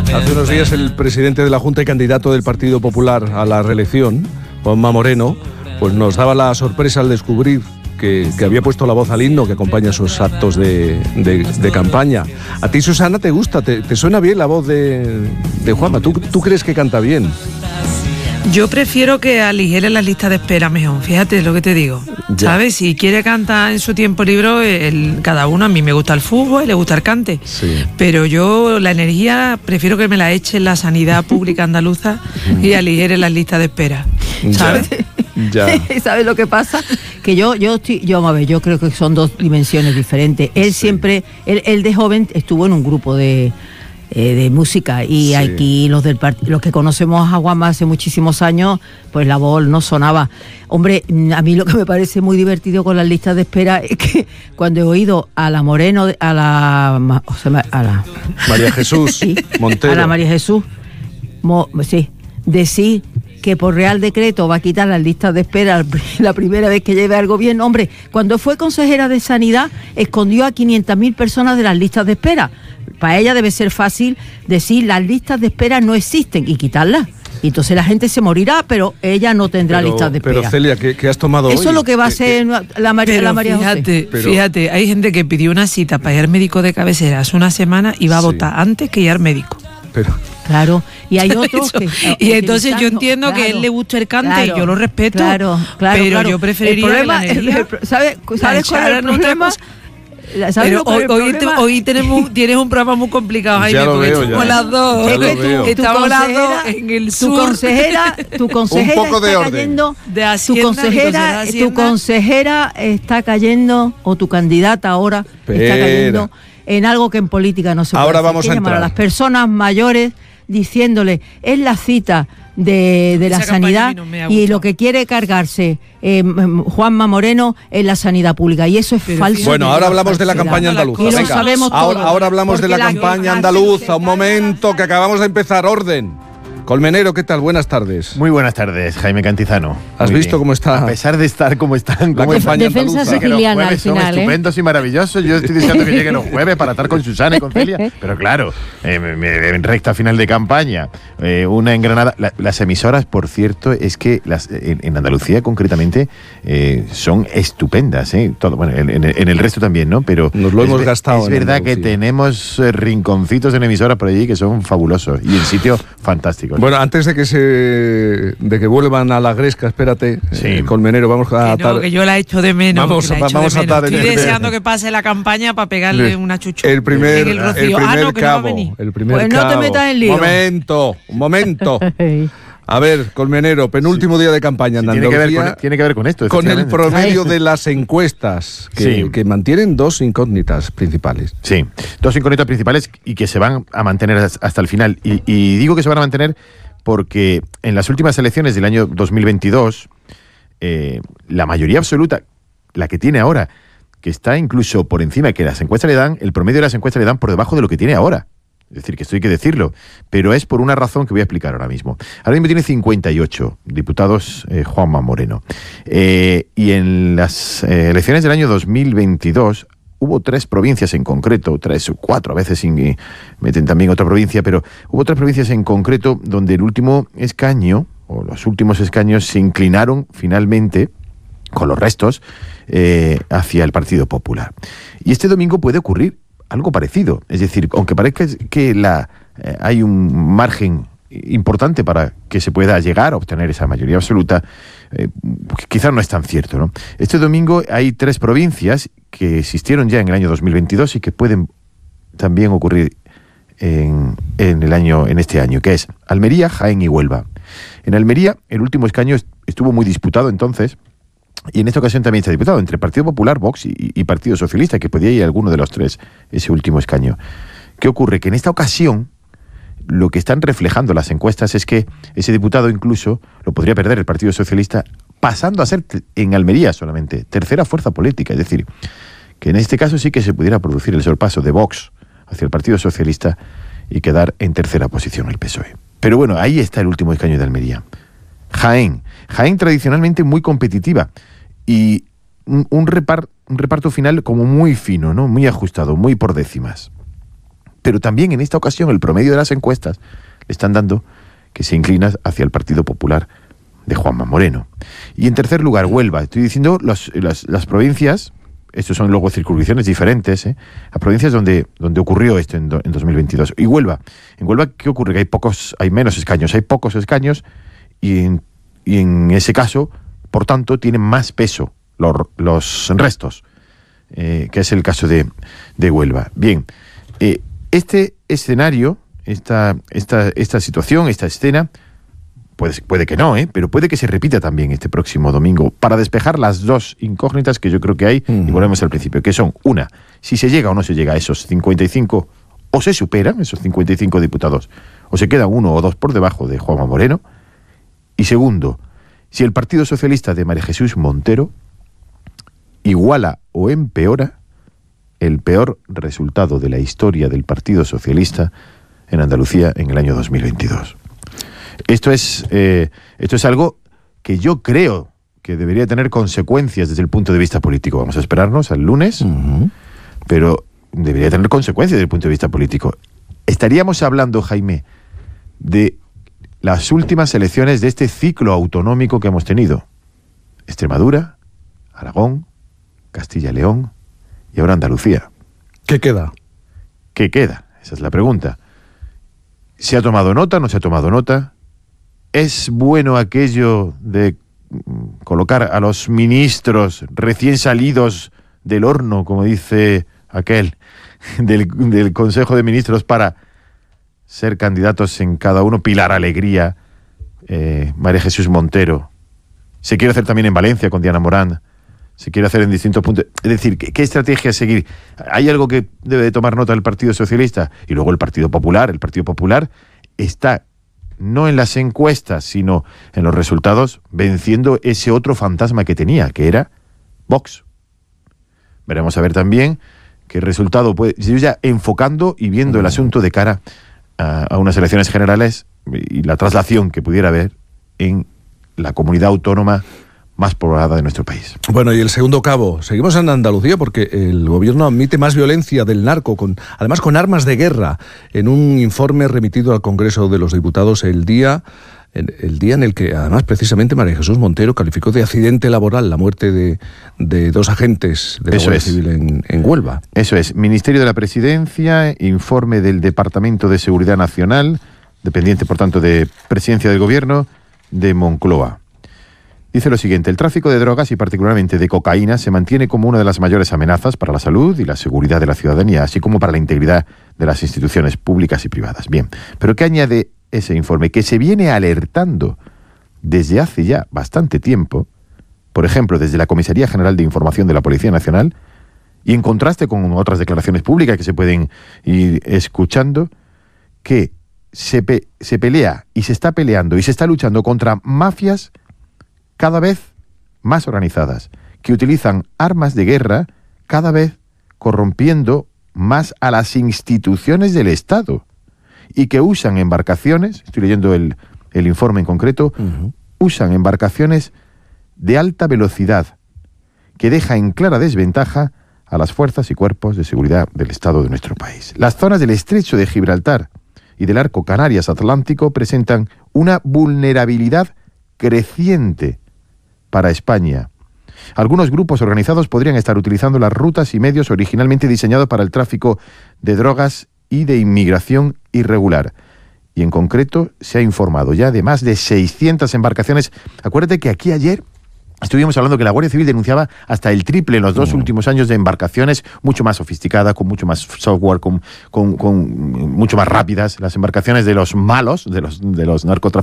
Hace unos días el presidente de la Junta y candidato del Partido Popular a la reelección, Juanma Moreno, pues nos daba la sorpresa al descubrir que había puesto la voz al himno que acompaña sus actos de campaña. A ti, Susana, ¿te gusta? ¿Te suena bien la voz de Juanma? ¿Tú crees que canta bien? Yo prefiero que aligere las listas de espera mejor, fíjate lo que te digo. Ya. ¿Sabes? Si quiere cantar en su tiempo libre, cada uno, a mí me gusta el fútbol y le gusta el cante. Sí. Pero yo la energía prefiero que me la eche en la sanidad pública andaluza y aligere las listas de espera. ¿Sabes? Ya. ¿Sabes lo que pasa? Que yo creo que son dos dimensiones diferentes. Él siempre, él de joven estuvo en un grupo de música y aquí los que conocemos a Juanma hace muchísimos años, pues la voz no sonaba. Hombre, a mí lo que me parece muy divertido con las listas de espera es que cuando he oído a la Moreno, a la María Jesús Montero, a la María Jesús decir que por Real Decreto va a quitar las listas de espera la primera vez que lleve algo bien. Hombre, cuando fue consejera de Sanidad, escondió a 500.000 personas de las listas de espera. Para ella debe ser fácil decir las listas de espera no existen y quitarlas. Y entonces la gente se morirá, pero ella no tendrá listas de espera. Pero Celia, ¿qué has tomado hoy? Eso es lo que va a hacer la María José. Fíjate, hay gente que pidió una cita para ir al médico de cabecera hace una semana y va a votar antes que ir al médico. Claro, y hay otros que... Y entonces yo entiendo que a él le gusta el cante, y yo lo respeto, pero yo preferiría la energía. ¿Sabes cuál es el problema? Pero hoy tienes un programa muy complicado, Jaime, porque estamos las dos. Estamos las dos en el sur. Tu consejera un poco de orden. Tu consejera está cayendo, o tu candidata ahora está cayendo en algo que en política no se puede Ahora hacer, vamos a llamar a las personas mayores diciéndole, es la cita de la sanidad y lo que quiere cargarse Juanma Moreno es la sanidad pública, y eso es falso. Bueno, ahora hablamos de la campaña andaluza. Ahora hablamos de la campaña andaluza. Un momento, que acabamos de empezar. Orden. Colmenero, ¿qué tal? Buenas tardes. Muy buenas tardes, Jaime Cantizano. ¿Has visto cómo está? A pesar de estar como están, la campaña andaluza. Defensa siciliana al final, son estupendos y maravillosos. Yo estoy deseando que lleguen los jueves para estar con Susana y con Celia. Pero claro, en recta final de campaña, una en Granada. Las emisoras, por cierto, es que en Andalucía concretamente son estupendas. Todo, bueno, en el resto también, ¿no? Pero nos lo hemos gastado. Es verdad que tenemos rinconcitos en emisoras por allí que son fabulosos y en sitios fantásticos. Bueno, antes de que vuelvan a la gresca, espérate, Colmenero, vamos a atar. Que yo la echo de menos. Vamos a atar. Estoy deseando que pase la campaña para pegarle una chuchura. El primer cabo. Pues no te metas en lío. Un momento. A ver, Colmenero, penúltimo día de campaña en Andalucía. Tiene que ver con esto. Con el promedio de las encuestas, que mantienen dos incógnitas principales. Sí, dos incógnitas principales y que se van a mantener hasta el final. Y digo que se van a mantener porque en las últimas elecciones del año 2022, la mayoría absoluta, la que tiene ahora, que está incluso por encima, que las encuestas le dan, el promedio de las encuestas le dan por debajo de lo que tiene ahora. Es decir, que esto hay que decirlo, pero es por una razón que voy a explicar ahora mismo. Ahora mismo tiene 58 diputados Juanma Moreno. Y en las elecciones del año 2022 hubo 3 provincias en concreto, 3 o 4 a veces, meten también otra provincia, pero hubo 3 provincias en concreto donde el último escaño, o los últimos escaños, se inclinaron finalmente, con los restos, hacia el Partido Popular. Y este domingo puede ocurrir algo parecido, es decir, aunque parezca que hay un margen importante para que se pueda llegar a obtener esa mayoría absoluta, quizás no es tan cierto, ¿no? Este domingo hay 3 provincias que existieron ya en el año 2022 y que pueden también ocurrir en este año, que es Almería, Jaén y Huelva. En Almería, el último escaño estuvo muy disputado entonces, y en esta ocasión también está disputado entre Partido Popular, Vox y Partido Socialista, que podía ir alguno de los 3 ese último escaño. ¿Qué ocurre? Que en esta ocasión lo que están reflejando las encuestas es que ese diputado incluso lo podría perder el Partido Socialista, pasando a ser en Almería solamente tercera fuerza política. Es decir, que en este caso sí que se pudiera producir el sorpaso de Vox hacia el Partido Socialista y quedar en tercera posición el PSOE. Pero bueno, ahí está el último escaño de Almería. Jaén tradicionalmente muy competitiva y un reparto final como muy fino, ¿no? Muy ajustado, muy por décimas. Pero también en esta ocasión el promedio de las encuestas le están dando que se inclina hacia el Partido Popular de Juanma Moreno. Y en tercer lugar, Huelva. Estoy diciendo las provincias, estos son luego circunscripciones diferentes, a provincias donde ocurrió esto en 2022. Y Huelva. En Huelva, ¿qué ocurre? Que hay menos escaños, hay pocos escaños y en ese caso, por tanto, tienen más peso los restos, que es el caso de Huelva. Bien, este escenario, esta situación, esta escena, puede que no, pero puede que se repita también este próximo domingo, para despejar las dos incógnitas que yo creo que hay, y volvemos al principio, que son, una, si se llega o no se llega a esos 55, o se superan esos 55 diputados, o se quedan uno o dos por debajo de Juanma Moreno, y segundo, si el Partido Socialista de María Jesús Montero iguala o empeora el peor resultado de la historia del Partido Socialista en Andalucía en el año 2022. Esto es algo que yo creo que debería tener consecuencias desde el punto de vista político. Vamos a esperarnos al lunes, pero debería tener consecuencias desde el punto de vista político. Estaríamos hablando, Jaime, de las últimas elecciones de este ciclo autonómico que hemos tenido. Extremadura, Aragón, Castilla y León y ahora Andalucía. ¿Qué queda? ¿Qué queda? Esa es la pregunta. ¿Se ha tomado nota? ¿No se ha tomado nota? ¿Es bueno aquello de colocar a los ministros recién salidos del horno, como dice aquel, del Consejo de Ministros, para ser candidatos en cada uno? Pilar Alegría, María Jesús Montero. Se quiere hacer también en Valencia con Diana Morán. Se quiere hacer en distintos puntos. Es decir, ¿qué estrategia seguir? ¿Hay algo que debe de tomar nota el Partido Socialista? Y luego el Partido Popular. El Partido Popular está, no en las encuestas, sino en los resultados, venciendo ese otro fantasma que tenía, que era Vox. Veremos a ver también qué resultado puede... Ya enfocando y viendo el asunto de cara a unas elecciones generales y la traslación que pudiera haber en la comunidad autónoma más poblada de nuestro país. Bueno, y el segundo cabo, seguimos en Andalucía porque el gobierno admite más violencia del narco, además con armas de guerra, en un informe remitido al Congreso de los Diputados el día en el que además precisamente María Jesús Montero calificó de accidente laboral la muerte de dos agentes de la Guardia Civil en Huelva. Eso es, Ministerio de la Presidencia, informe del Departamento de Seguridad Nacional, dependiente por tanto de Presidencia del Gobierno de Moncloa. Dice lo siguiente: el tráfico de drogas y particularmente de cocaína se mantiene como una de las mayores amenazas para la salud y la seguridad de la ciudadanía, así como para la integridad de las instituciones públicas y privadas. Bien, pero ¿qué añade ese informe? Que se viene alertando desde hace ya bastante tiempo, por ejemplo, desde la Comisaría General de Información de la Policía Nacional, y en contraste con otras declaraciones públicas que se pueden ir escuchando, que se pelea y se está peleando y se está luchando contra mafias cada vez más organizadas, que utilizan armas de guerra, cada vez corrompiendo más a las instituciones del Estado, y que usan embarcaciones, estoy leyendo el informe en concreto, usan embarcaciones de alta velocidad, que deja en clara desventaja a las fuerzas y cuerpos de seguridad del Estado de nuestro país. Las zonas del Estrecho de Gibraltar y del Arco Canarias Atlántico presentan una vulnerabilidad creciente para España. Algunos grupos organizados podrían estar utilizando las rutas y medios originalmente diseñados para el tráfico de drogas y de inmigración irregular. Y en concreto se ha informado ya de más de 600 embarcaciones. Acuérdate que aquí ayer estuvimos hablando que la Guardia Civil denunciaba hasta el triple en los dos últimos años de embarcaciones mucho más sofisticadas, con mucho más software, con mucho más rápidas, las embarcaciones de los malos, de los narcotraficantes,